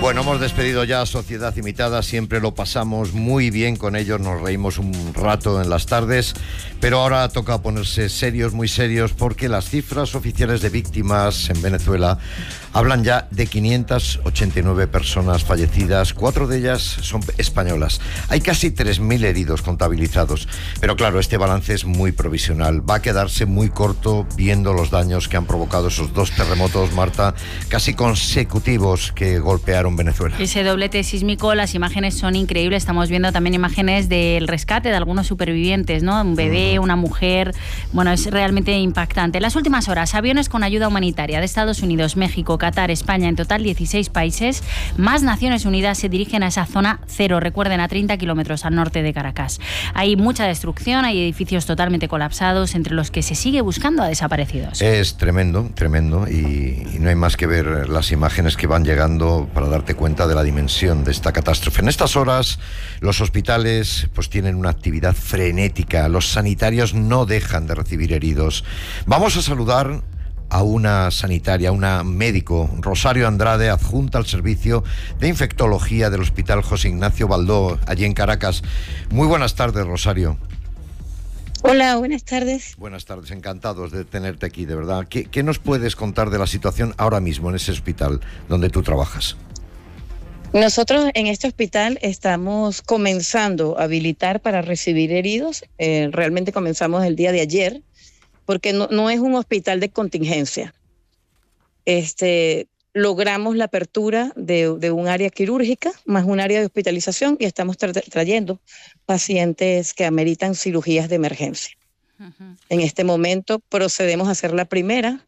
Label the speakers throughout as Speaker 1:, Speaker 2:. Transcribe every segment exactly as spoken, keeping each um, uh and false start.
Speaker 1: Bueno, hemos despedido ya a Sociedad Imitada, siempre lo pasamos muy bien con ellos, nos reímos un rato en las tardes, pero ahora toca ponerse serios, muy serios, porque las cifras oficiales de víctimas en Venezuela hablan ya de quinientas ochenta y nueve personas fallecidas, cuatro de ellas son españolas. Hay casi tres mil heridos contabilizados, pero claro, este balance es muy provisional, va a quedarse muy corto viendo los daños que han provocado esos dos terremotos, Marta, casi consecutivos que golpearon Venezuela.
Speaker 2: Ese doblete sísmico, las imágenes son increíbles. Estamos viendo también imágenes del rescate de algunos supervivientes, ¿no? Un bebé, una mujer. Bueno, es realmente impactante. En las últimas horas, aviones con ayuda humanitaria de Estados Unidos, México, Qatar, España, en total dieciséis países, más Naciones Unidas se dirigen a esa zona cero, recuerden, a treinta kilómetros al norte de Caracas. Hay mucha destrucción, hay edificios totalmente colapsados, entre los que se sigue buscando a desaparecidos.
Speaker 1: Es tremendo, tremendo, y, y no hay más que ver las imágenes que van llegando para darte cuenta de la dimensión de esta catástrofe. En estas horas los hospitales pues tienen una actividad frenética, los sanitarios no dejan de recibir heridos. Vamos a saludar a una sanitaria, una médico, Rosario Andrade, adjunta al servicio de infectología del Hospital José Ignacio Baldó, allí en Caracas. Muy buenas tardes, Rosario.
Speaker 3: Hola, buenas tardes.
Speaker 1: Buenas tardes, encantados de tenerte aquí, de verdad. ¿Qué, qué nos puedes contar de la situación ahora mismo en ese hospital donde tú trabajas?
Speaker 3: Nosotros en este hospital estamos comenzando a habilitar para recibir heridos. Eh, realmente comenzamos el día de ayer, porque no, no es un hospital de contingencia. Este, logramos la apertura de, de un área quirúrgica más un área de hospitalización y estamos tra trayendo pacientes que ameritan cirugías de emergencia. Uh-huh. En este momento procedemos a hacer la primera.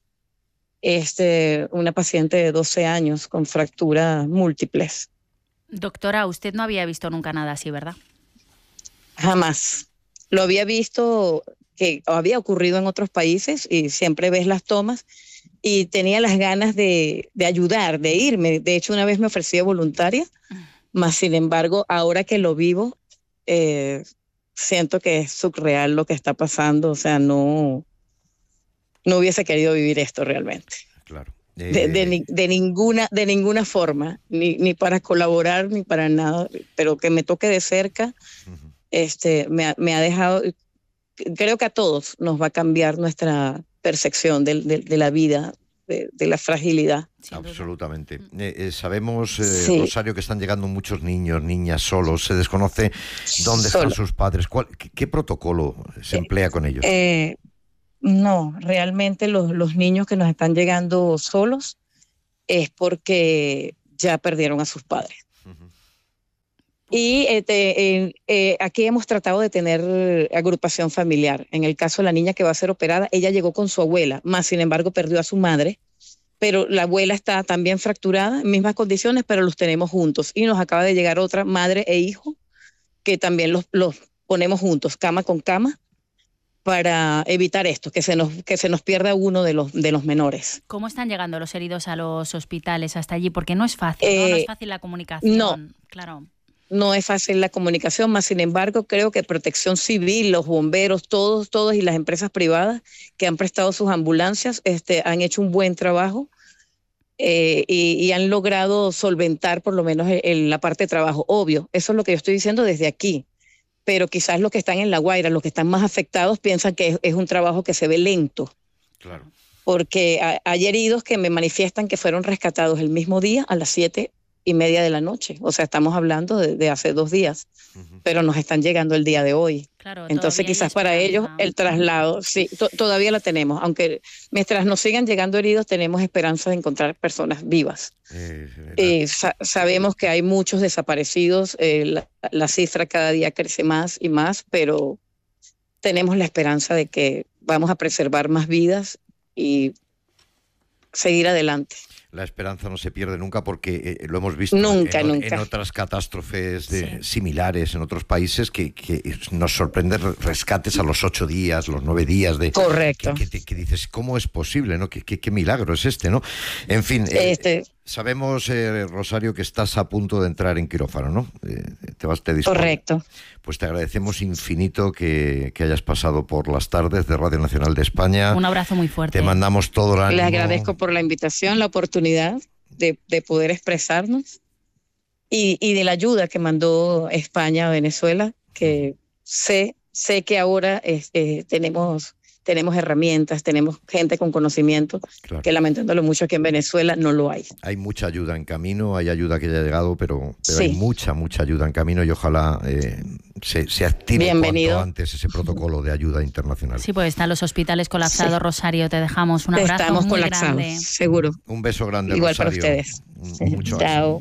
Speaker 3: Este, una paciente de doce años con fracturas múltiples.
Speaker 2: Doctora, usted no había visto nunca nada así, ¿verdad?
Speaker 3: Jamás. Lo había visto que había ocurrido en otros países y siempre ves las tomas y tenía las ganas de, de ayudar, de irme. De hecho, una vez me ofrecí voluntaria, mas sin embargo, ahora que lo vivo, eh, siento que es surreal lo que está pasando. O sea, no... no hubiese querido vivir esto realmente. Claro. Eh... De, de, de, ninguna, de ninguna forma, ni, ni para colaborar, ni para nada, pero que me toque de cerca, uh-huh. este, me, ha, me ha dejado, creo que a todos nos va a cambiar nuestra percepción de, de, de la vida, de, de la fragilidad.
Speaker 1: Absolutamente. Eh, eh, sabemos, eh, sí. Rosario, que están llegando muchos niños, niñas solos, se desconoce dónde Solo. están sus padres. ¿Cuál, qué, ¿Qué protocolo se emplea con ellos?
Speaker 3: Eh, No, realmente los, los niños que nos están llegando solos es porque ya perdieron a sus padres. Uh-huh. Y este, eh, eh, aquí hemos tratado de tener agrupación familiar. En el caso de la niña que va a ser operada, ella llegó con su abuela, más sin embargo perdió a su madre, pero la abuela está también fracturada, en mismas condiciones, pero los tenemos juntos. Y nos acaba de llegar otra madre e hijo, que también los, los ponemos juntos, cama con cama, para evitar esto, que se nos, que se nos pierda uno de los, de los menores.
Speaker 2: ¿Cómo están llegando los heridos a los hospitales hasta allí? Porque no es fácil, ¿no?
Speaker 3: Eh,
Speaker 2: No es fácil la comunicación.
Speaker 3: No,
Speaker 2: claro.
Speaker 3: No es fácil la comunicación, más sin embargo creo que Protección Civil, los bomberos, todos, todos y las empresas privadas que han prestado sus ambulancias este, han hecho un buen trabajo eh, y, y han logrado solventar por lo menos el, el, la parte de trabajo. Obvio, eso es lo que yo estoy diciendo desde aquí. Pero quizás los que están en La Guaira, los que están más afectados, piensan que es, es un trabajo que se ve lento.
Speaker 1: Claro.
Speaker 3: Porque a, hay heridos que me manifiestan que fueron rescatados el mismo día a las siete y media de la noche. O sea, estamos hablando de, de hace dos días, uh-huh. pero nos están llegando el día de hoy.
Speaker 2: Claro,
Speaker 3: entonces quizás para ellos el traslado, sí, to, todavía la tenemos. Aunque mientras nos sigan llegando heridos, tenemos esperanza de encontrar personas vivas. Eh, eh, sa sabemos que hay muchos desaparecidos, eh, la, la cifra cada día crece más y más, pero tenemos la esperanza de que vamos a preservar más vidas y seguir adelante.
Speaker 1: La esperanza no se pierde nunca porque eh, lo hemos visto
Speaker 3: nunca,
Speaker 1: en,
Speaker 3: nunca.
Speaker 1: en otras catástrofes de,
Speaker 2: sí.
Speaker 1: similares en otros países que, que nos sorprenden rescates a los ocho días, los nueve días de
Speaker 3: correcto
Speaker 1: que, que, que dices ¿cómo es posible? ¿No? ¿Qué, qué, qué milagro es este? ¿No? En fin, eh, este... sabemos eh, Rosario, que estás a punto de entrar en quirófano, ¿no? Eh, te vas te dispones.
Speaker 3: Correcto.
Speaker 1: Pues te agradecemos infinito que, que hayas pasado por las tardes de Radio Nacional de España.
Speaker 2: Un abrazo muy fuerte.
Speaker 1: Te mandamos todo el ánimo.
Speaker 3: Les agradezco por la invitación, la oportunidad de de, de poder expresarnos y, y de la ayuda que mandó España a Venezuela, que sé, sé que ahora eh, tenemos... tenemos herramientas, tenemos gente con conocimiento, claro, que lamentándolo mucho aquí en Venezuela no lo hay.
Speaker 1: Hay mucha ayuda en camino, hay ayuda que ya ha llegado, pero, pero
Speaker 3: sí.
Speaker 1: hay mucha, mucha ayuda en camino y ojalá eh, se, se active
Speaker 3: Bienvenido.
Speaker 1: cuanto antes ese protocolo de ayuda internacional.
Speaker 2: Sí, pues están los hospitales colapsados, sí. Rosario, te dejamos un abrazo
Speaker 3: Estamos
Speaker 2: muy
Speaker 3: colapsados,
Speaker 2: grande.
Speaker 3: seguro.
Speaker 1: Un beso grande,
Speaker 3: igual
Speaker 1: Rosario.
Speaker 3: para ustedes.
Speaker 1: Mucho
Speaker 3: Chao.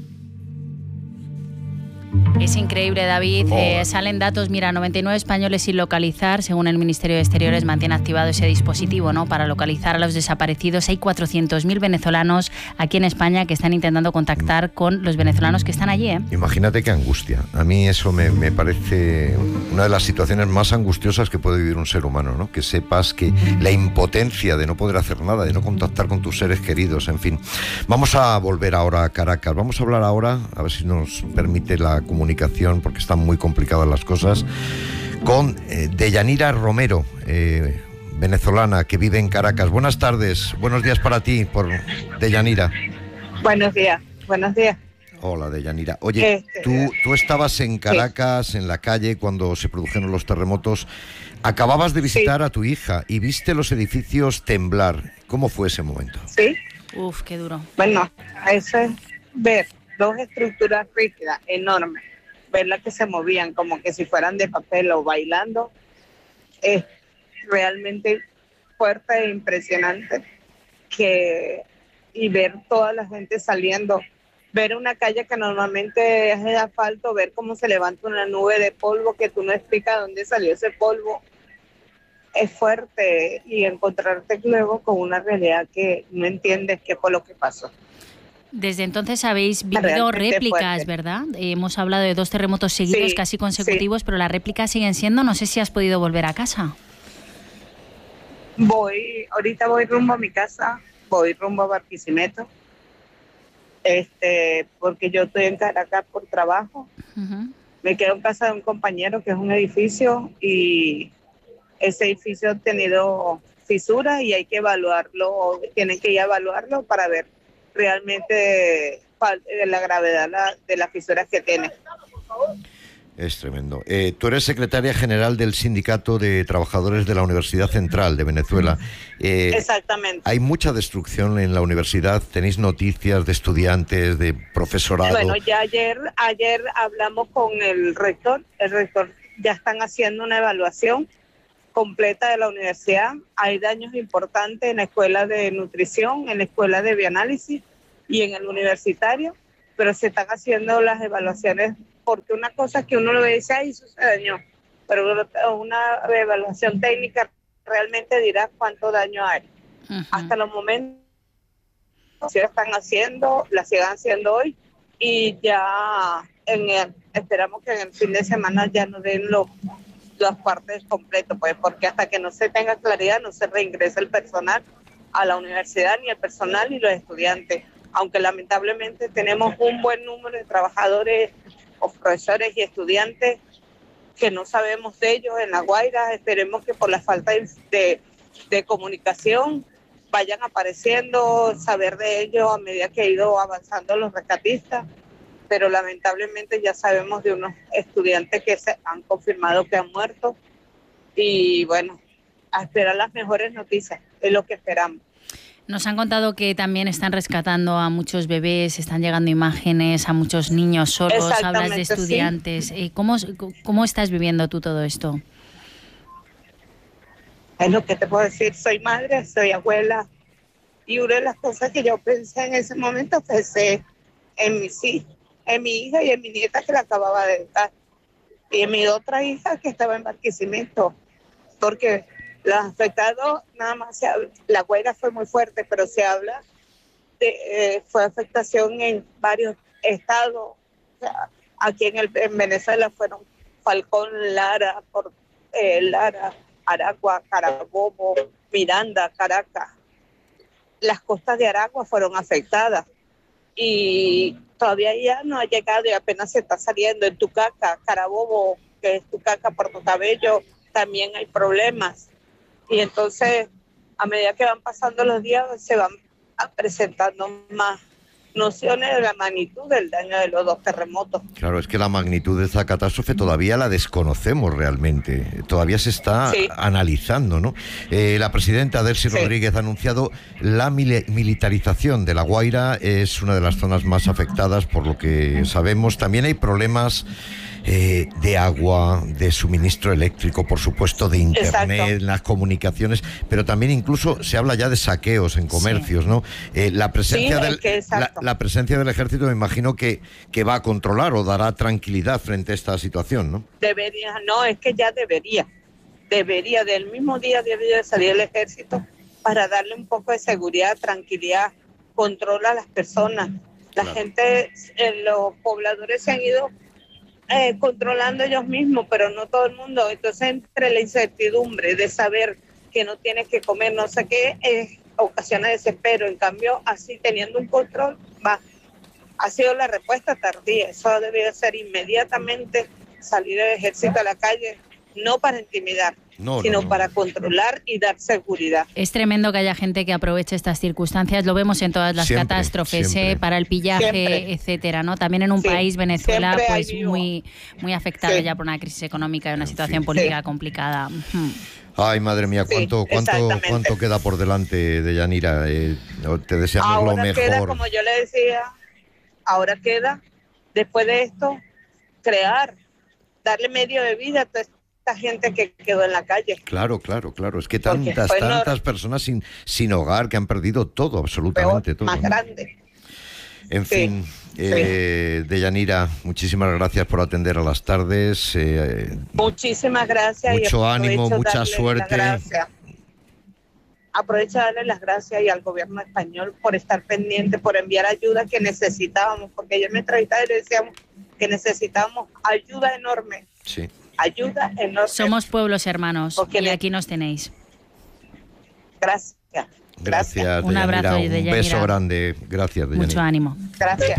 Speaker 2: Es increíble, David. Oh. Eh, salen datos, mira, noventa y nueve españoles sin localizar. Según el Ministerio de Exteriores, mantiene activado ese dispositivo, ¿no?, para localizar a los desaparecidos. Hay cuatrocientos mil venezolanos aquí en España que están intentando contactar mm. con los venezolanos que están allí, ¿eh?
Speaker 1: Imagínate qué angustia. A mí eso me, me parece una de las situaciones más angustiosas que puede vivir un ser humano, ¿no? Que sepas que la impotencia de no poder hacer nada, de no contactar con tus seres queridos, en fin. Vamos a volver ahora a Caracas. Vamos a hablar ahora, a ver si nos permite la comunicación, porque están muy complicadas las cosas, con eh, Deyanira Romero, eh, venezolana que vive en Caracas. Buenas tardes, buenos días para ti, por Deyanira.
Speaker 4: Buenos días, buenos días.
Speaker 1: Hola, Deyanira. Oye, este, tú, tú estabas en Caracas, sí. en la calle, cuando se produjeron los terremotos. Acababas de visitar sí. a tu hija y viste los edificios temblar. ¿Cómo fue ese momento?
Speaker 4: Sí.
Speaker 2: Uf, qué duro.
Speaker 4: Bueno, eso es ver dos estructuras rígidas, enormes, verlas que se movían como que si fueran de papel o bailando, es realmente fuerte e impresionante. Que, y ver toda la gente saliendo, ver una calle que normalmente es de asfalto, ver cómo se levanta una nube de polvo que tú no explicas dónde salió ese polvo, es fuerte, y encontrarte luego con una realidad que no entiendes qué fue lo que pasó.
Speaker 2: Desde entonces habéis vivido Realmente réplicas, fuerte. ¿verdad? Eh, hemos hablado de dos terremotos seguidos, sí, casi consecutivos, sí. pero las réplicas siguen siendo. No sé si has podido volver a casa.
Speaker 4: Voy, ahorita voy rumbo a mi casa, voy rumbo a Barquisimeto, este, porque yo estoy en Caracas por trabajo. Uh-huh. Me quedo en casa de un compañero que es un edificio, y ese edificio ha tenido fisuras y hay que evaluarlo, tienen que ir a evaluarlo para ver realmente la gravedad de las fisuras que tiene.
Speaker 1: Es tremendo. Eh, tú eres secretaria general del Sindicato de Trabajadores de la Universidad Central de Venezuela. Eh,
Speaker 4: Exactamente.
Speaker 1: Hay mucha destrucción en la universidad. ¿Tenéis noticias de estudiantes, de profesorado?
Speaker 4: Bueno, ya ayer, ayer hablamos con el rector. El rector ya están haciendo una evaluación completa de la universidad. Hay daños importantes en la escuela de nutrición, en la escuela de bioanálisis y en el universitario, pero se están haciendo las evaluaciones, porque una cosa es que uno lo ve y dice, ay, eso se dañó, pero una evaluación técnica realmente dirá cuánto daño hay. Uh-huh. Hasta los momentos se están haciendo, la siguen haciendo hoy, y ya en el, esperamos que en el fin de semana ya nos den los las partes completas, pues, porque hasta que no se tenga claridad no se reingresa el personal a la universidad, ni el personal ni los estudiantes, aunque lamentablemente tenemos un buen número de trabajadores o profesores y estudiantes que no sabemos de ellos en La Guaira. Esperemos que por la falta de, de, de comunicación vayan apareciendo, saber de ellos a medida que ha ido avanzando los rescatistas, pero lamentablemente ya sabemos de unos estudiantes que se han confirmado que han muerto, y bueno, a esperar las mejores noticias, es lo que esperamos.
Speaker 2: Nos han contado que también están rescatando a muchos bebés, están llegando imágenes a muchos niños solos, hablas de estudiantes. Sí. ¿Cómo, ¿Cómo estás viviendo tú todo esto?
Speaker 4: Es lo que te puedo decir, soy madre, soy abuela, y una de las cosas que yo pensé en ese momento pensé en mis hijos, en mi hija y en mi nieta que la acababa de dar, y en mi otra hija que estaba en Barquisimeto, porque los afectados, nada más se habla, la huelga fue muy fuerte, pero se habla de, eh, fue afectación en varios estados. O sea, aquí en, el, en Venezuela fueron Falcón, Lara, por, eh, Lara, Aragua, Carabobo, Miranda, Caracas. Las costas de Aragua fueron afectadas, y todavía ya no ha llegado y apenas se está saliendo. En Tucaca, Carabobo, que es Tucaca, Puerto Cabello, también hay problemas. Y entonces, a medida que van pasando los días, se van presentando más, nociones de la magnitud del daño de los dos terremotos.
Speaker 1: Claro, es que la magnitud de esta catástrofe todavía la desconocemos realmente, todavía se está sí. analizando, ¿no? Eh, la presidenta Delcy sí. Rodríguez ha anunciado la mil militarización de La Guaira, es una de las zonas más afectadas por lo que sabemos. También hay problemas Eh, de agua, de suministro eléctrico, por supuesto, de internet, Exacto. las comunicaciones, pero también incluso se habla ya de saqueos en comercios, sí. ¿no? Eh, la presencia sí, del es la, la presencia del ejército, me imagino que, que va a controlar o dará tranquilidad frente a esta situación, ¿no?
Speaker 4: Debería, no, es que ya debería, debería, del mismo día debería salir el ejército para darle un poco de seguridad, tranquilidad, control a las personas. La claro. gente, eh, los pobladores se han ido Eh, controlando ellos mismos, pero no todo el mundo. Entonces, entre la incertidumbre de saber que no tienes que comer no sé qué, eh, ocasiona desespero. En cambio, así teniendo un control, va. Ha sido la respuesta tardía. Eso debería ser inmediatamente salir el ejército a la calle, no para intimidar, no, sino no, no. para controlar y dar seguridad.
Speaker 2: Es tremendo que haya gente que aproveche estas circunstancias, lo vemos en todas las siempre, catástrofes, eh, para el pillaje, siempre. etcétera, ¿no? También en un sí. país, Venezuela, pues muy, muy afectado sí. ya por una crisis económica y una situación sí. política sí. complicada.
Speaker 1: Ay, madre mía, cuánto, sí, cuánto, cuánto queda por delante, Deyanira. Eh, te deseamos
Speaker 4: ahora
Speaker 1: lo mejor.
Speaker 4: Queda, como yo le decía, ahora queda, después de esto, crear, darle medio de vida a toda esta gente que quedó en la calle.
Speaker 1: Claro, claro, claro. Es que tantas, tantas no... personas sin, sin hogar que han perdido todo, absolutamente
Speaker 4: Peor,
Speaker 1: todo.
Speaker 4: Más ¿no? grande.
Speaker 1: En
Speaker 4: sí,
Speaker 1: fin, eh, sí. Deyanira, muchísimas gracias por atender a las tardes. Eh,
Speaker 4: muchísimas gracias.
Speaker 1: Mucho y ánimo, mucha suerte.
Speaker 4: Aprovecho a darle las gracias y al gobierno español por estar pendiente, por enviar ayuda que necesitábamos, porque ayer me entrevistaba y le decíamos que necesitábamos ayuda enorme.
Speaker 1: Sí.
Speaker 4: Ayuda enorme.
Speaker 2: Somos pueblos hermanos porque y aquí nos tenéis.
Speaker 4: Gracias.
Speaker 1: Gracias, Deyanira.
Speaker 2: Un abrazo,
Speaker 1: un
Speaker 2: Deyanira.
Speaker 1: beso grande. Gracias, Deyanira.
Speaker 2: Mucho ánimo.
Speaker 4: Gracias.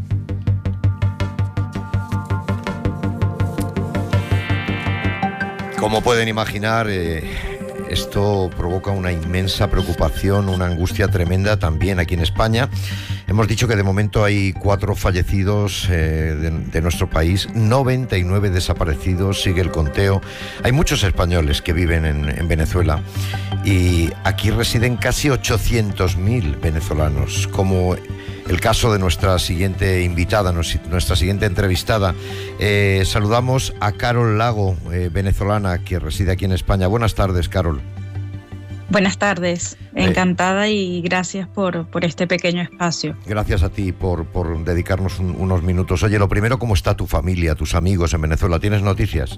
Speaker 1: Como pueden imaginar, eh, esto provoca una inmensa preocupación, una angustia tremenda también aquí en España. Hemos dicho que de momento hay cuatro fallecidos eh, de, de nuestro país, noventa y nueve desaparecidos, sigue el conteo. Hay muchos españoles que viven en, en Venezuela y aquí residen casi ochocientos mil venezolanos, como el caso de nuestra siguiente invitada, nuestra siguiente entrevistada. Eh, saludamos a Carol Lago, eh, venezolana, que reside aquí en España. Buenas tardes, Carol.
Speaker 5: Buenas tardes, encantada eh, y gracias por, por este pequeño espacio.
Speaker 1: Gracias a ti por, por dedicarnos un, unos minutos. Oye, lo primero, ¿cómo está tu familia, tus amigos en Venezuela? ¿Tienes noticias?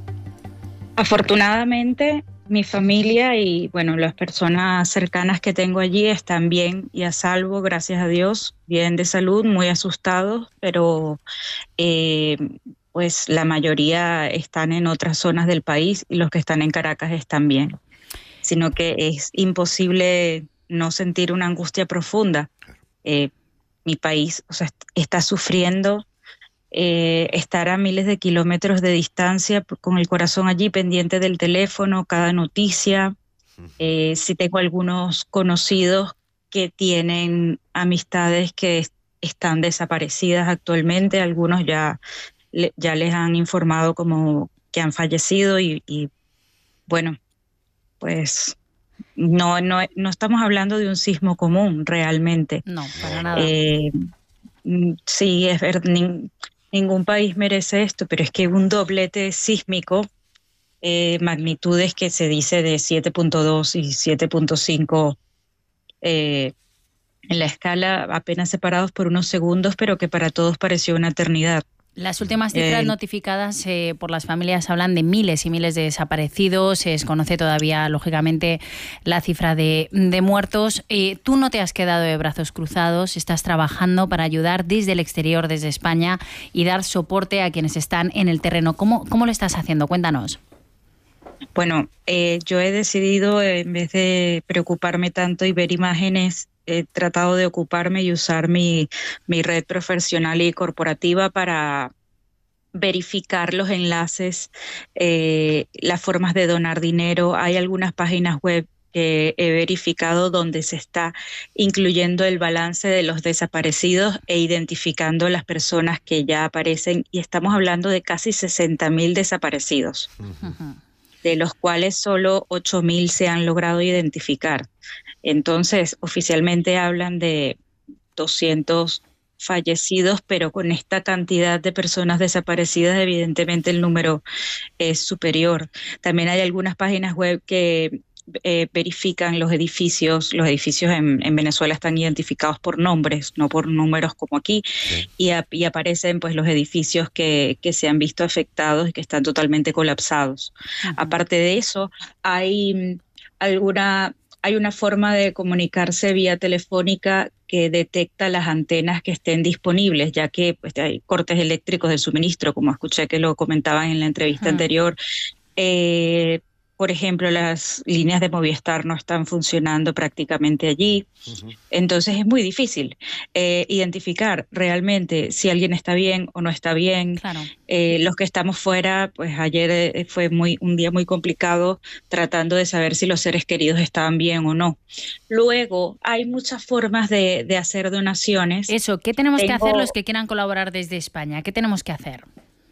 Speaker 5: Afortunadamente, mi familia y bueno, las personas cercanas que tengo allí están bien y a salvo, gracias a Dios, bien de salud, muy asustados, pero eh, pues la mayoría están en otras zonas del país y los que están en Caracas están bien. Sino que es imposible no sentir una angustia profunda. Eh, mi país, o sea, está sufriendo eh, estar a miles de kilómetros de distancia con el corazón allí pendiente del teléfono, cada noticia. Eh, si tengo algunos conocidos que tienen amistades que est- están desaparecidas actualmente, algunos ya, le, ya les han informado como que han fallecido y, y bueno, pues no, no, no estamos hablando de un sismo común realmente.
Speaker 2: No, para nada.
Speaker 5: Eh, sí, es ver, nin, ningún país merece esto, pero es que un doblete sísmico, eh, magnitudes que se dice de siete punto dos y siete punto cinco eh, en la escala, apenas separados por unos segundos, pero que para todos pareció una eternidad.
Speaker 2: Las últimas cifras eh, notificadas eh, por las familias hablan de miles y miles de desaparecidos. Se desconoce todavía, lógicamente, la cifra de, de muertos. Eh, tú no te has quedado de brazos cruzados, estás trabajando para ayudar desde el exterior, desde España, y dar soporte a quienes están en el terreno. ¿Cómo, cómo lo estás haciendo? Cuéntanos.
Speaker 5: Bueno, eh, yo he decidido, en vez de preocuparme tanto y ver imágenes, he tratado de ocuparme y usar mi, mi red profesional y corporativa para verificar los enlaces, eh, las formas de donar dinero. Hay algunas páginas web que he verificado donde se está incluyendo el balance de los desaparecidos e identificando las personas que ya aparecen, y estamos hablando de casi sesenta mil desaparecidos, uh-huh. de los cuales solo ocho mil se han logrado identificar. Entonces, oficialmente hablan de doscientos fallecidos, pero con esta cantidad de personas desaparecidas, evidentemente el número es superior. También hay algunas páginas web que eh, verifican los edificios. Los edificios en, en Venezuela están identificados por nombres, no por números como aquí, sí. y, a, y aparecen pues los edificios que, que se han visto afectados y que están totalmente colapsados. Uh-huh. Aparte de eso, hay alguna... Hay una forma de comunicarse vía telefónica que detecta las antenas que estén disponibles, ya que pues, hay cortes eléctricos de suministro, como escuché que lo comentaban en la entrevista uh-huh. anterior. Eh, por ejemplo, las líneas de Movistar no están funcionando prácticamente allí. Uh-huh. Entonces es muy difícil eh, identificar realmente si alguien está bien o no está bien.
Speaker 2: Claro.
Speaker 5: Eh, los que estamos fuera, pues ayer eh, fue muy un día muy complicado tratando de saber si los seres queridos estaban bien o no. Luego, hay muchas formas de, de hacer donaciones.
Speaker 2: Eso, ¿qué tenemos
Speaker 5: Tengo...
Speaker 2: que hacer los que quieran colaborar desde España? ¿Qué tenemos que hacer?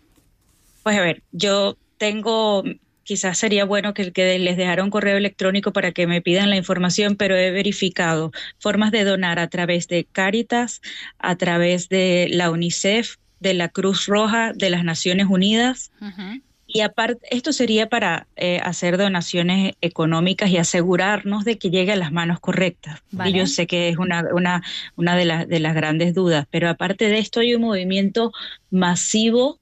Speaker 5: Pues a ver, yo tengo... Quizás sería bueno que, que les dejara un correo electrónico para que me pidan la información, pero he verificado formas de donar a través de Cáritas, a través de la UNICEF, de la Cruz Roja, de las Naciones Unidas. Uh-huh. Y aparte, esto sería para eh, hacer donaciones económicas y asegurarnos de que llegue a las manos correctas. Vale. Y yo sé que es una, una, una de, la, de las grandes dudas, pero aparte de esto hay un movimiento masivo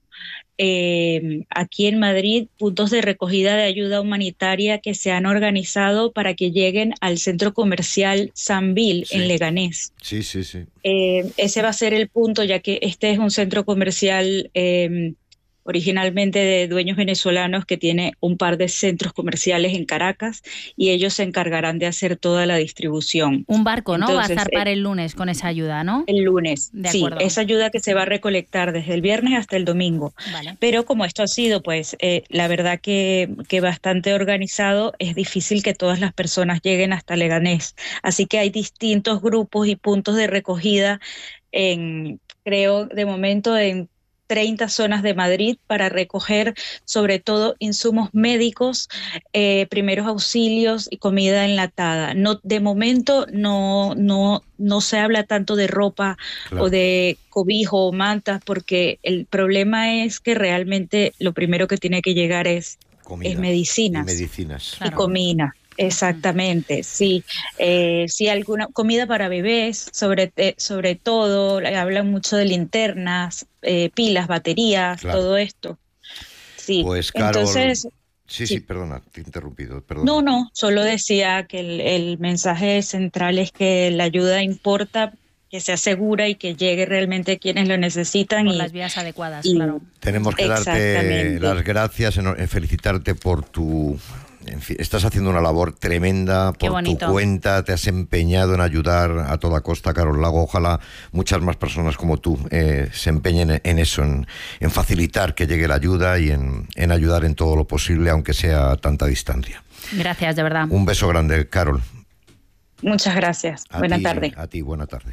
Speaker 5: Eh, aquí en Madrid, puntos de recogida de ayuda humanitaria que se han organizado para que lleguen al centro comercial Sambil, sí. en Leganés.
Speaker 1: Sí, sí, sí.
Speaker 5: Eh, ese va a ser el punto, ya que este es un centro comercial eh, originalmente de dueños venezolanos que tiene un par de centros comerciales en Caracas, y ellos se encargarán de hacer toda la distribución.
Speaker 2: Un barco, ¿no?
Speaker 5: Entonces,
Speaker 2: va a zarpar
Speaker 5: eh,
Speaker 2: el lunes con esa ayuda, ¿no?
Speaker 5: El lunes,
Speaker 2: de
Speaker 5: sí.
Speaker 2: Acuerdo.
Speaker 5: Esa ayuda que se va a recolectar desde el viernes hasta el domingo.
Speaker 2: Vale.
Speaker 5: Pero como esto ha sido, pues, eh, la verdad que, que bastante organizado, es difícil que todas las personas lleguen hasta Leganés. Así que hay distintos grupos y puntos de recogida en, creo, de momento en treinta zonas de Madrid para recoger sobre todo insumos médicos, eh, primeros auxilios y comida enlatada. No, de momento no, no, no se habla tanto de ropa, claro, o de cobijo o mantas, porque el problema es que realmente lo primero que tiene que llegar es, es medicinas.
Speaker 1: Y medicinas.
Speaker 5: Claro. Y comida. Exactamente, sí. Eh, sí, alguna comida para bebés, sobre, eh, sobre todo, hablan mucho de linternas, eh, pilas, baterías, claro, todo esto. Sí.
Speaker 1: Pues, Carol,
Speaker 5: entonces...
Speaker 1: Sí, sí, sí, perdona, te he interrumpido. Perdona.
Speaker 5: No, no, solo decía que el, el mensaje central es que la ayuda importa, que se asegura y que llegue realmente a quienes lo necesitan.
Speaker 2: Por
Speaker 5: y
Speaker 2: las vías adecuadas,
Speaker 5: y,
Speaker 2: claro.
Speaker 1: Tenemos que darte las gracias, en felicitarte por tu... En fin, estás haciendo una labor tremenda por tu cuenta, te has empeñado en ayudar a toda costa, Carol Lago. Ojalá muchas más personas como tú eh, se empeñen en eso, en, en facilitar que llegue la ayuda y en, en ayudar en todo lo posible, aunque sea a tanta distancia.
Speaker 2: Gracias, de verdad.
Speaker 1: Un beso grande, Carol.
Speaker 5: Muchas gracias.
Speaker 1: A
Speaker 5: buena
Speaker 1: ti,
Speaker 5: tarde.
Speaker 1: A ti, buena tarde.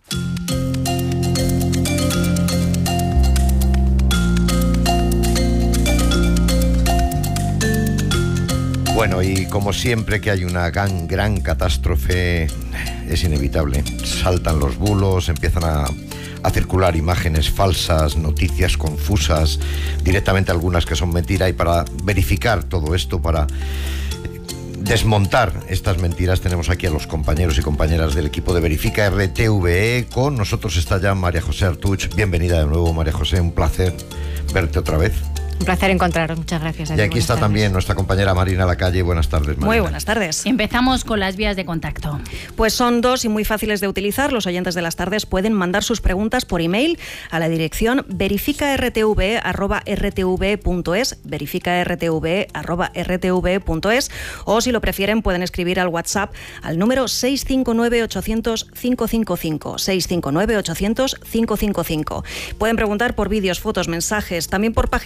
Speaker 1: Bueno, y como siempre que hay una gran, gran catástrofe, es inevitable. Saltan los bulos, empiezan a, a circular imágenes falsas, noticias confusas, directamente algunas que son mentira. Y para verificar todo esto, para desmontar estas mentiras, tenemos aquí a los compañeros y compañeras del equipo de Verifica R T V E. Con nosotros está ya María José Artuch. Bienvenida de nuevo, María José, un placer verte otra vez.
Speaker 6: Un placer encontraros, muchas gracias.
Speaker 1: Y aquí está
Speaker 6: tardes.
Speaker 1: También nuestra compañera Marina Lacalle. Buenas tardes, Marina.
Speaker 6: Muy buenas tardes.
Speaker 2: Empezamos con las vías de contacto.
Speaker 6: Pues son dos y muy fáciles de utilizar. Los oyentes de las tardes pueden mandar sus preguntas por email a la dirección verifica r t v e arroba r t v e punto es, verifica r t v e arroba r t v e punto es, o si lo prefieren pueden escribir al WhatsApp al número seis cinco nueve ocho cero cero cinco cinco cinco, seis cinco nueve ocho cero cero cinco cinco cinco. Pueden preguntar por vídeos, fotos, mensajes, también por páginas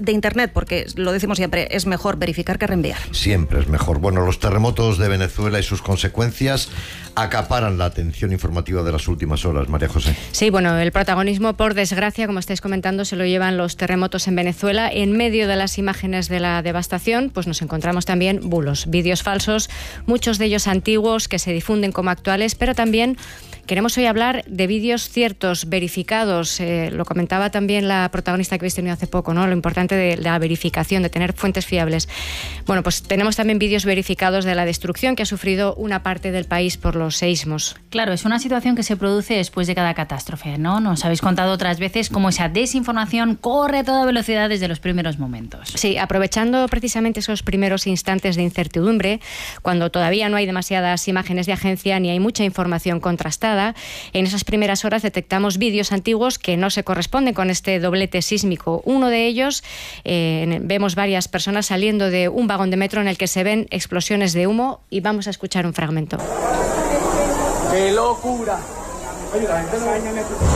Speaker 6: de Internet, porque lo decimos siempre, es mejor verificar que reenviar.
Speaker 1: Siempre es mejor. Bueno, los terremotos de Venezuela y sus consecuencias acaparan la atención informativa de las últimas horas, María José.
Speaker 7: Sí, bueno, el protagonismo, por desgracia, como estáis comentando, se lo llevan los terremotos en Venezuela. En medio de las imágenes de la devastación, pues nos encontramos también bulos, vídeos falsos, muchos de ellos antiguos que se difunden como actuales, pero también queremos hoy hablar de vídeos ciertos, verificados. Eh, lo comentaba también la protagonista que habéis tenido hace poco, ¿no? Lo importante de la verificación, de tener fuentes fiables. Bueno, pues tenemos también vídeos verificados de la destrucción que ha sufrido una parte del país por los seísmos.
Speaker 2: Claro, es una situación que se produce después de cada catástrofe, ¿no? Nos habéis contado otras veces cómo esa desinformación corre a toda velocidad desde los primeros momentos.
Speaker 7: Sí, aprovechando precisamente esos primeros instantes de incertidumbre, cuando todavía no hay demasiadas imágenes de agencia ni hay mucha información contrastada, en esas primeras horas detectamos vídeos antiguos que no se corresponden con este doblete sísmico. Uno de ellos, eh, vemos varias personas saliendo de un vagón de metro en el que se ven explosiones de humo, y vamos a escuchar un fragmento.
Speaker 8: ¡Qué locura! Oye, la gente no va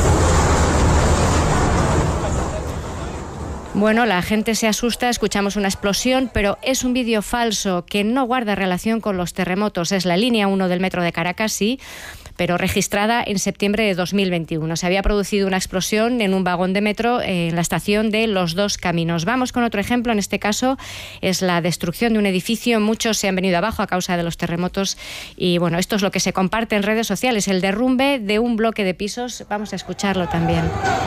Speaker 7: Bueno, la gente se asusta, escuchamos una explosión, pero es un vídeo falso que no guarda relación con los terremotos. Es la línea uno del metro de Caracas, sí, pero registrada en septiembre de dos mil veintiuno. Se había producido una explosión en un vagón de metro en la estación de Los Dos Caminos. Vamos con otro ejemplo, en este caso es la destrucción de un edificio. Muchos se han venido abajo a causa de los terremotos y bueno, esto es lo que se comparte en redes sociales, el derrumbe de un bloque de pisos. Vamos a escucharlo también.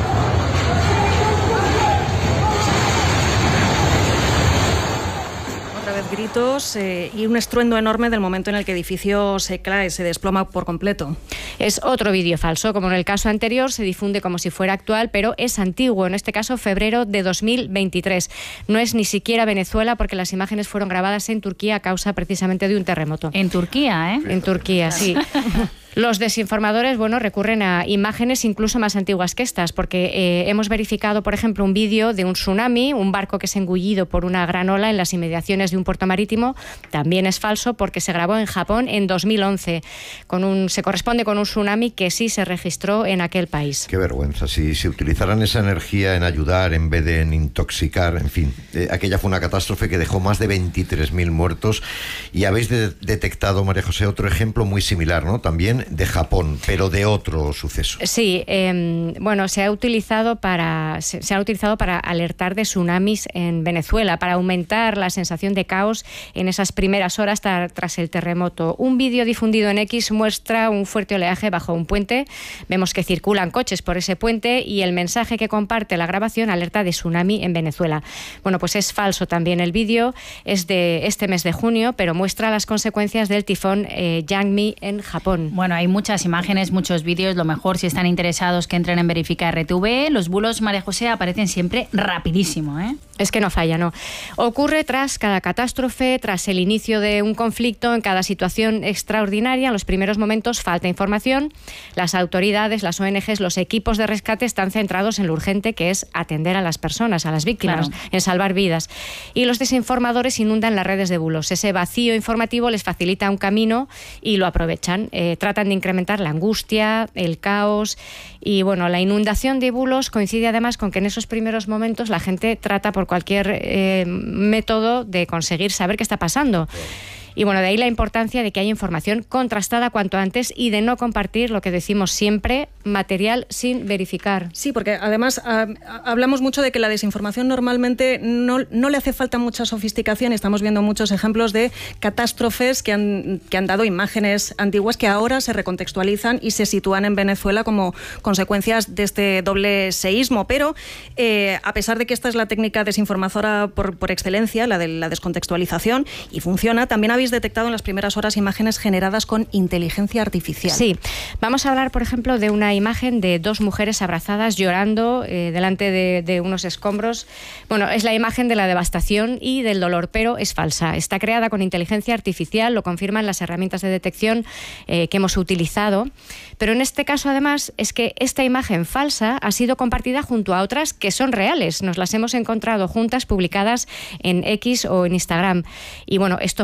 Speaker 6: Gritos eh, y un estruendo enorme del momento en el que el edificio se cae, se desploma por completo.
Speaker 7: Es otro vídeo falso, como en el caso anterior, se difunde como si fuera actual, pero es antiguo, en este caso febrero de dos mil veintitrés. No es ni siquiera Venezuela, porque las imágenes fueron grabadas en Turquía a causa precisamente de un terremoto.
Speaker 2: En Turquía, ¿eh?
Speaker 7: En Turquía, sí. Los desinformadores, bueno, recurren a imágenes incluso más antiguas que estas, porque eh, hemos verificado, por ejemplo, un vídeo de un tsunami, un barco que es engullido por una gran ola en las inmediaciones de un puerto marítimo. También es falso porque se grabó en Japón en dos mil once. Con un, se corresponde con un tsunami que sí se registró en aquel país.
Speaker 1: Qué vergüenza. Si se utilizaran esa energía en ayudar en vez de en intoxicar, en fin. Eh, aquella fue una catástrofe que dejó más de veintitrés mil muertos. Y habéis de- detectado, María José, otro ejemplo muy similar, ¿no? También de Japón, pero de otro suceso.
Speaker 7: Sí, eh, bueno, se ha utilizado para se, se ha utilizado para alertar de tsunamis en Venezuela, para aumentar la sensación de caos en esas primeras horas tra- tras el terremoto. Un vídeo difundido en X muestra un fuerte oleaje bajo un puente. Vemos que circulan coches por ese puente y el mensaje que comparte la grabación alerta de tsunami en Venezuela. Bueno, pues es falso también. El vídeo es de este mes de junio, pero muestra las consecuencias del tifón eh, Yangmi en Japón.
Speaker 2: Bueno, hay muchas imágenes, muchos vídeos. Lo mejor, si están interesados, que entren en Verifica R T V. Los bulos, María José, aparecen siempre rapidísimo, ¿eh?
Speaker 7: Es que no falla, ¿no? Ocurre tras cada catástrofe, tras el inicio de un conflicto, en cada situación extraordinaria. En los primeros momentos falta información. Las autoridades, las O N Ges, los equipos de rescate están centrados en lo urgente, que es atender a las personas, a las víctimas,
Speaker 2: Claro.
Speaker 7: en salvar vidas. Y los desinformadores inundan las redes de bulos. Ese vacío informativo les facilita un camino y lo aprovechan. Eh, tratan de incrementar la angustia, el caos y, bueno, la inundación de bulos coincide además con que en esos primeros momentos la gente trata por cualquier eh, método de conseguir saber qué está pasando. Y bueno, de ahí la importancia de que haya información contrastada cuanto antes y de no compartir, lo que decimos siempre, material sin verificar.
Speaker 6: Sí, porque además ah, hablamos mucho de que la desinformación normalmente no, no le hace falta mucha sofisticación. Estamos viendo muchos ejemplos de catástrofes que han, que han dado imágenes antiguas que ahora se recontextualizan y se sitúan en Venezuela como consecuencias de este doble seísmo. Pero eh, a pesar de que esta es la técnica desinformadora por, por excelencia, la de la descontextualización, y funciona, también habéis detectado en las primeras horas imágenes generadas con inteligencia artificial.
Speaker 7: Sí, vamos a hablar, por ejemplo, de una imagen de dos mujeres abrazadas llorando eh, delante de, de unos escombros. Bueno, es la imagen de la devastación y del dolor, pero es falsa. Está creada con inteligencia artificial, lo confirman las herramientas de detección eh, que hemos utilizado. Pero en este caso, además, es que esta imagen falsa ha sido compartida junto a otras que son reales. Nos las hemos encontrado juntas, publicadas en X o en Instagram. Y bueno, esto facilita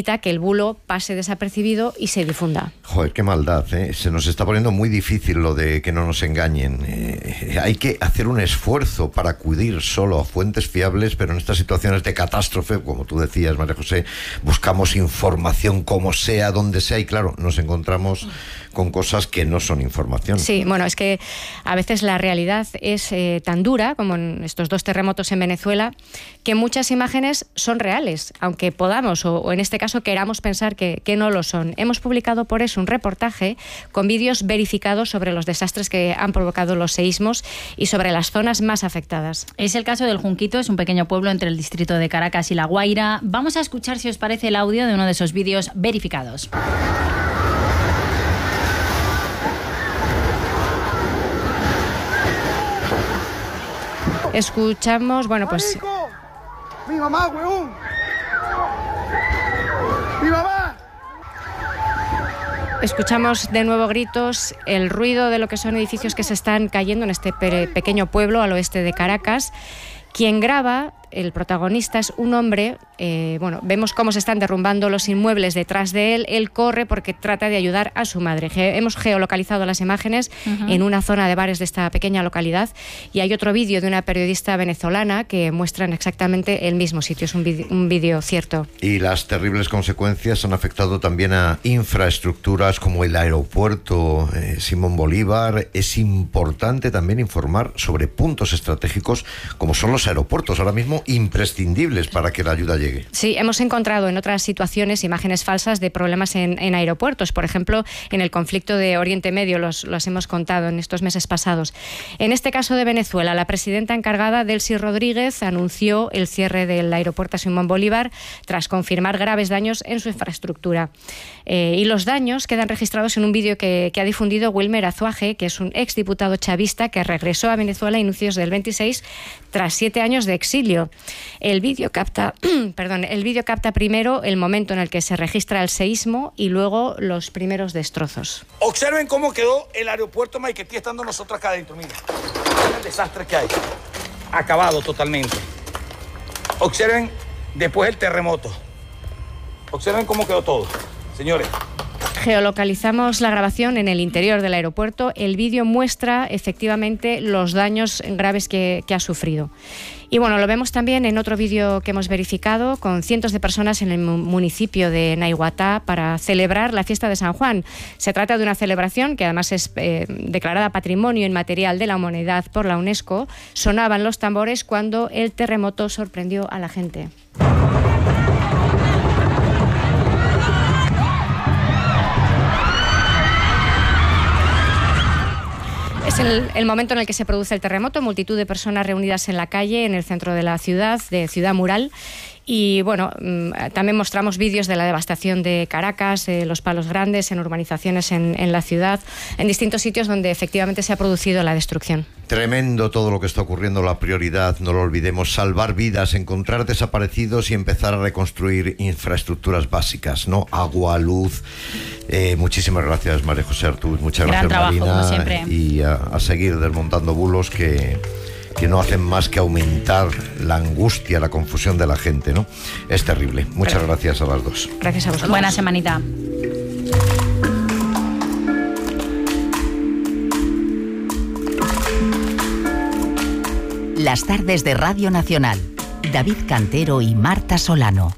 Speaker 7: evita que el bulo pase desapercibido y se difunda.
Speaker 1: Joder, qué maldad, ¿eh? Se nos está poniendo muy difícil lo de que no nos engañen. Eh, hay que hacer un esfuerzo para acudir solo a fuentes fiables, pero en estas situaciones de catástrofe, como tú decías, María José, buscamos información como sea, donde sea, y claro, nos encontramos con cosas que no son información.
Speaker 7: Sí, bueno, es que a veces la realidad es eh, tan dura, como en estos dos terremotos en Venezuela, que muchas imágenes son reales, aunque podamos, o, o en este caso queramos pensar que, que no lo son. Hemos publicado por eso un reportaje con vídeos verificados sobre los desastres que han provocado los seísmos y sobre las zonas más afectadas.
Speaker 2: Es el caso del Junquito, es un pequeño pueblo entre el distrito de Caracas y La Guaira. Vamos a escuchar, si os parece, el audio de uno de esos vídeos verificados.
Speaker 7: Escuchamos, bueno, pues...
Speaker 8: ¡Mi mamá, huevón! ¡Mi mamá!
Speaker 7: Escuchamos de nuevo gritos, el ruido de lo que son edificios que se están cayendo en este pe- pequeño pueblo al oeste de Caracas. Quien graba, el protagonista, es un hombre, eh, bueno, vemos cómo se están derrumbando los inmuebles detrás de él. Él corre porque trata de ayudar a su madre. Ge- hemos geolocalizado las imágenes uh-huh. en una zona de bares de esta pequeña localidad, y hay otro vídeo de una periodista venezolana que muestran exactamente el mismo sitio. Es un vídeo, un vídeo cierto.
Speaker 1: Y las terribles consecuencias han afectado también a infraestructuras como el aeropuerto eh, Simón Bolívar. Es importante también informar sobre puntos estratégicos como son los aeropuertos, ahora mismo imprescindibles para que la ayuda llegue.
Speaker 7: Sí, hemos encontrado en otras situaciones imágenes falsas de problemas en, en aeropuertos. Por ejemplo, en el conflicto de Oriente Medio, los, los hemos contado en estos meses pasados. En este caso de Venezuela, la presidenta encargada, Delcy Rodríguez, anunció el cierre del aeropuerto Simón Bolívar tras confirmar graves daños en su infraestructura. Eh, y los daños quedan registrados en un vídeo que, que ha difundido Wilmer Azuaje, que es un exdiputado chavista que regresó a Venezuela a inicios del veintiséis tras siete años de exilio. El vídeo capta, perdón, el vídeo capta primero el momento en el que se registra el seísmo y luego los primeros destrozos.
Speaker 8: Observen cómo quedó el aeropuerto Maiquetía estando nosotros acá adentro. Mira, el desastre que hay. Acabado totalmente. Observen después el terremoto. Observen cómo quedó todo, señores.
Speaker 7: Geolocalizamos la grabación en el interior del aeropuerto. El vídeo muestra efectivamente los daños graves que, que ha sufrido. Y bueno, lo vemos también en otro vídeo que hemos verificado con cientos de personas en el municipio de Naiguatá para celebrar la fiesta de San Juan. Se trata de una celebración que además es eh, declarada Patrimonio Inmaterial de la Humanidad por la UNESCO. Sonaban los tambores cuando el terremoto sorprendió a la gente. Es el, el momento en el que se produce el terremoto, multitud de personas reunidas en la calle, en el centro de la ciudad, de Ciudad Mural. Y bueno, también mostramos vídeos de la devastación de Caracas, de los palos grandes en urbanizaciones en, en la ciudad, en distintos sitios donde efectivamente se ha producido la destrucción.
Speaker 1: Tremendo todo lo que está ocurriendo. La prioridad, no lo olvidemos, salvar vidas, encontrar desaparecidos y empezar a reconstruir infraestructuras básicas, ¿no? Agua, luz. Eh, muchísimas gracias, María José Artús. Muchas
Speaker 2: Gran
Speaker 1: gracias,
Speaker 2: trabajo,
Speaker 1: Marina.
Speaker 2: como siempre.
Speaker 1: Y a, a seguir desmontando bulos que... que no hacen más que aumentar la angustia, la confusión de la gente, ¿no? Es terrible. Muchas Pero, gracias a las dos.
Speaker 7: Gracias a vosotros.
Speaker 2: Buena semanita.
Speaker 9: Las tardes de Radio Nacional. David Cantero y Marta Solano.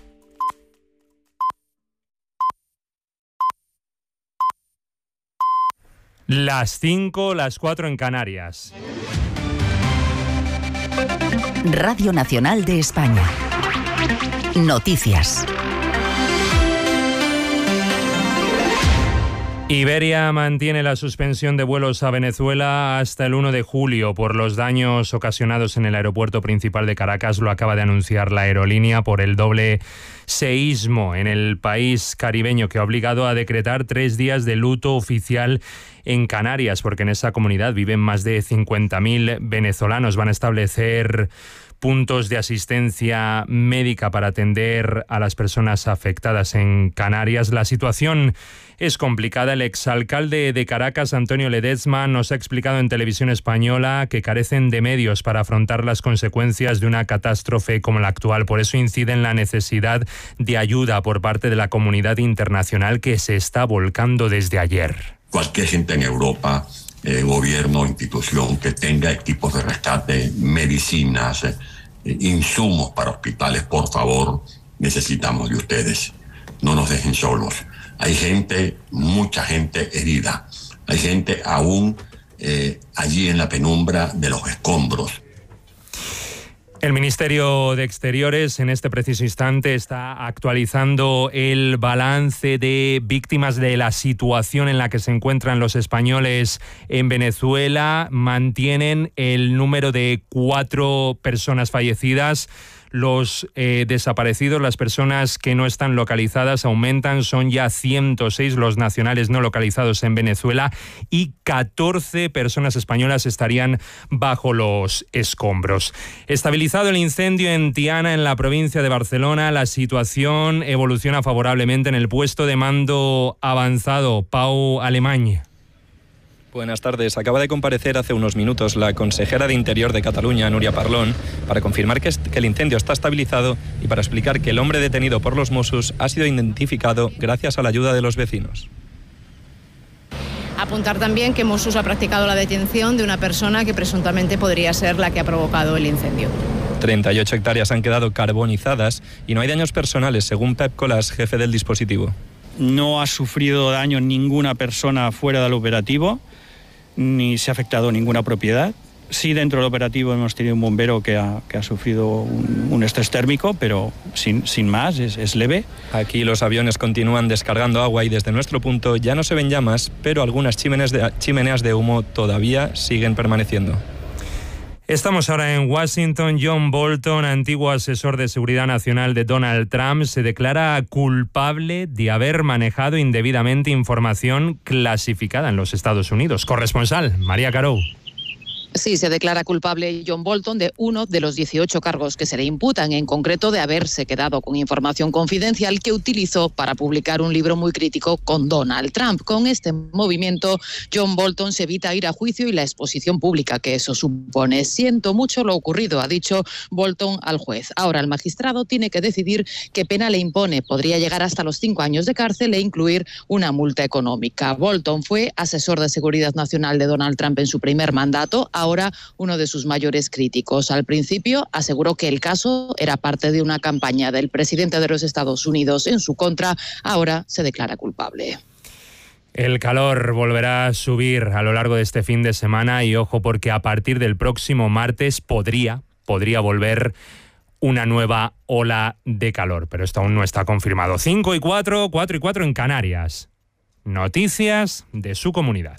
Speaker 10: Las cinco, las cuatro en Canarias.
Speaker 9: Radio Nacional de España. Noticias.
Speaker 10: Iberia mantiene la suspensión de vuelos a Venezuela hasta el uno de julio por los daños ocasionados en el aeropuerto principal de Caracas. Lo acaba de anunciar la aerolínea por el doble seísmo en el país caribeño que ha obligado a decretar tres días de luto oficial en Canarias, porque en esa comunidad viven más de cincuenta mil venezolanos. Van a establecer puntos de asistencia médica para atender a las personas afectadas en Canarias. La situación es complicada. El exalcalde de Caracas, Antonio Ledesma, nos ha explicado en Televisión Española que carecen de medios para afrontar las consecuencias de una catástrofe como la actual. Por eso incide en la necesidad de ayuda por parte de la comunidad internacional, que se está volcando desde ayer.
Speaker 11: Cualquier gente en Europa, eh, gobierno, institución que tenga equipos de rescate, medicinas, eh, insumos para hospitales, por favor, necesitamos de ustedes. No nos dejen solos. Hay gente, mucha gente herida. Hay gente aún eh, allí en la penumbra de los escombros.
Speaker 10: El Ministerio de Exteriores en este preciso instante está actualizando el balance de víctimas de la situación en la que se encuentran los españoles en Venezuela. Mantienen el número de cuatro personas fallecidas. Los eh, desaparecidos, las personas que no están localizadas, aumentan. Son ya ciento seis los nacionales no localizados en Venezuela y catorce personas españolas estarían bajo los escombros. Estabilizado el incendio en Tiana, en la provincia de Barcelona, la situación evoluciona favorablemente en el puesto de mando avanzado. Pau Alemany.
Speaker 12: Buenas tardes. Acaba de comparecer hace unos minutos la consejera de Interior de Cataluña, Núria Parlon, para confirmar que, es, que el incendio está estabilizado y para explicar que el hombre detenido por los Mossos ha sido identificado gracias a la ayuda de los vecinos.
Speaker 13: Apuntar también que Mossos ha practicado la detención de una persona que presuntamente podría ser la que ha provocado el incendio.
Speaker 12: treinta y ocho hectáreas han quedado carbonizadas y no hay daños personales, según Pep Colas, jefe del dispositivo.
Speaker 14: No ha sufrido daño ninguna persona fuera del operativo, ni se ha afectado ninguna propiedad. Sí, dentro del operativo hemos tenido un bombero que ha, que ha sufrido un, un estrés térmico, pero sin, sin más, es, es leve.
Speaker 12: Aquí los aviones continúan descargando agua y desde nuestro punto ya no se ven llamas, pero algunas chimeneas de, chimeneas de humo todavía siguen permaneciendo.
Speaker 10: Estamos ahora en Washington. John Bolton, antiguo asesor de seguridad nacional de Donald Trump, se declara culpable de haber manejado indebidamente información clasificada en los Estados Unidos. Corresponsal, María Carou.
Speaker 15: Sí, se declara culpable John Bolton de uno de los dieciocho cargos que se le imputan, en concreto de haberse quedado con información confidencial que utilizó para publicar un libro muy crítico con Donald Trump. Con este movimiento, John Bolton se evita ir a juicio y la exposición pública que eso supone. Siento mucho lo ocurrido, ha dicho Bolton al juez. Ahora el magistrado tiene que decidir qué pena le impone. Podría llegar hasta los cinco años de cárcel e incluir una multa económica. Bolton fue asesor de seguridad nacional de Donald Trump en su primer mandato, ahora uno de sus mayores críticos. Al principio aseguró que el caso era parte de una campaña del presidente de los Estados Unidos en su contra. Ahora se declara culpable.
Speaker 10: El calor volverá a subir a lo largo de este fin de semana y ojo, porque a partir del próximo martes podría, podría volver una nueva ola de calor, pero esto aún no está confirmado. cinco y cuatro, cuatro y cuatro en Canarias. Noticias de su comunidad.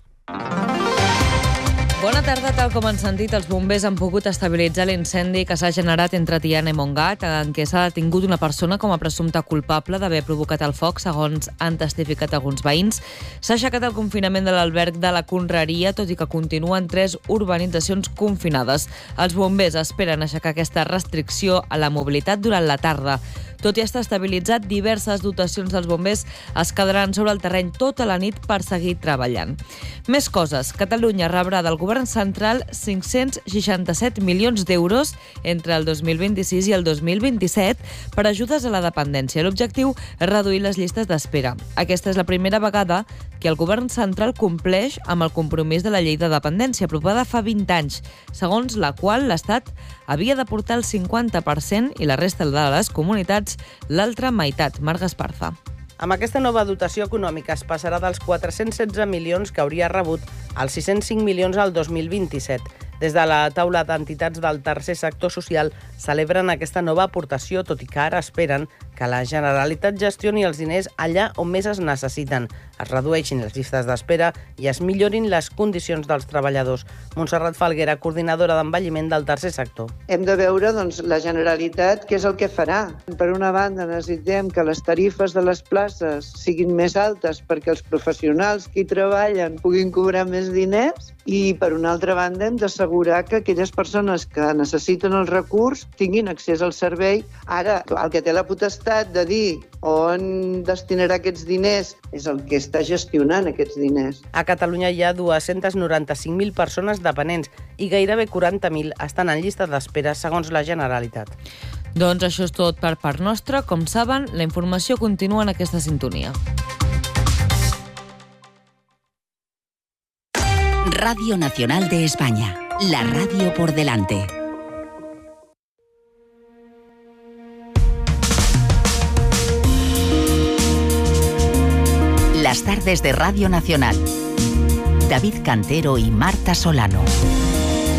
Speaker 16: Bona tarda, tal com han sentit, els bombers han pogut estabilitzar l'incendi que s'ha generat entre Tiana i Montgat, en què s'ha detingut una persona com a presumpte culpable d'haver provocat el foc, segons han testificat alguns veïns. S'ha aixecat el confinament de l'alberg de la Conreria, tot i que continuen tres urbanitzacions confinades. Els bombers esperen aixecar aquesta restricció a la mobilitat durant la tarda. Tot i estar estabilitzat, diverses dotacions dels bombers es quedaran sobre el terreny tota la nit per seguir treballant. Més coses. Catalunya rebrà del govern central cinc-cents seixanta-set milions d'euros entre el dos mil vint-i-sis i el dos mil vint-i-set per ajudes a la dependència. L'objectiu és reduir les llistes d'espera. Aquesta és la primera vegada que el govern central compleix amb el compromís de la llei de dependència, aprovada fa vint anys, segons la qual l'Estat havia d'aportar el cinquanta per cent i la resta de les comunitats l'altra meitat. Marc Esparza.
Speaker 17: Amb aquesta nova dotació econòmica es passarà dels quatre-cents setze milions que hauria rebut als sis-cents cinc milions al dos mil vint-i-set. Des de la taula d'entitats del tercer sector social celebren aquesta nova aportació, tot i que ara esperen que la Generalitat gestioni els diners allà on més es necessiten, es redueixin les llistes d'espera i es millorin les condicions dels treballadors. Montserrat Falguera, coordinadora d'envelliment del tercer sector.
Speaker 18: Hem de veure doncs, la Generalitat què és el que farà. Per una banda, necessitem que les tarifes de les places siguin més altes perquè els professionals que hi treballen puguin cobrar més diners i, per una altra banda, hem d'assegurar que aquelles persones que necessiten el recurs tinguin accés al servei. Ara, el que té la potestat de dir on destinarà aquests diners és el que està gestionant aquests diners.
Speaker 17: A Catalunya hi ha dues-centes noranta-cinc mil persones dependents i gairebé quaranta mil estan en llista d'espera, segons la Generalitat.
Speaker 16: Doncs això és tot per part nostra. Com saben, la informació continua en aquesta sintonia.
Speaker 9: Radio Nacional de España, la radio por delante. Las tardes de Radio Nacional. David Cantero y Marta Solano.